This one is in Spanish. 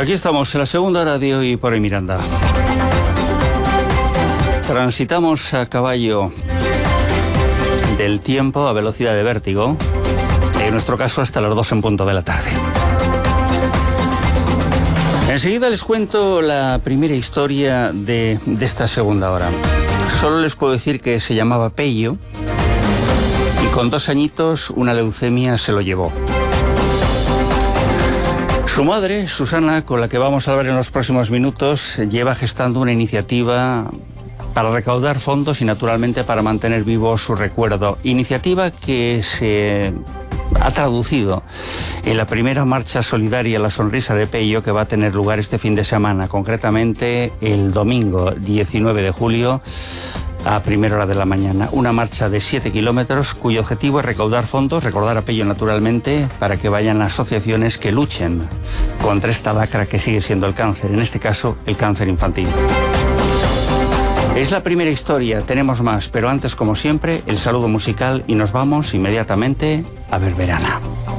Aquí estamos en la segunda hora de Hoy por Hoy Miranda. Transitamos a caballo del tiempo a velocidad de vértigo, en nuestro caso hasta las 2 en punto de la tarde. Enseguida les cuento la primera historia de esta segunda hora. Solo les puedo decir que se llamaba Pello y con 2 añitos una leucemia se lo llevó. Su madre, Susana, con la que vamos a hablar en los próximos minutos, lleva gestando una iniciativa para recaudar fondos y naturalmente para mantener vivo su recuerdo. Iniciativa que se ha traducido en la primera marcha solidaria La Sonrisa de Pello, que va a tener lugar este fin de semana, concretamente el domingo 19 de julio a primera hora de la mañana. Una marcha de 7 kilómetros cuyo objetivo es recaudar fondos, recordar a Pello naturalmente, para que vayan a asociaciones que luchen contra esta lacra que sigue siendo el cáncer, en este caso el cáncer infantil. Es la primera historia, tenemos más, pero antes, como siempre, el saludo musical y nos vamos inmediatamente a Verberana.